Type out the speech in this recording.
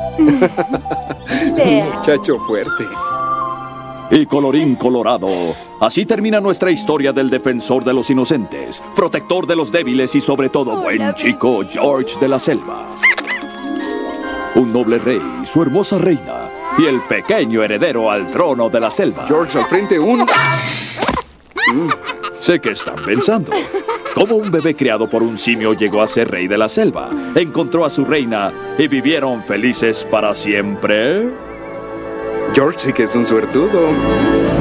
Muchacho fuerte. Y colorín colorado, así termina nuestra historia del defensor de los inocentes, protector de los débiles y sobre todo buen chico George de la Selva. Un noble rey, su hermosa reina y el pequeño heredero al trono de la selva. George al frente, Sé que están pensando. ¿Cómo un bebé criado por un simio llegó a ser rey de la selva? Encontró a su reina y vivieron felices para siempre. George sí que es un suertudo.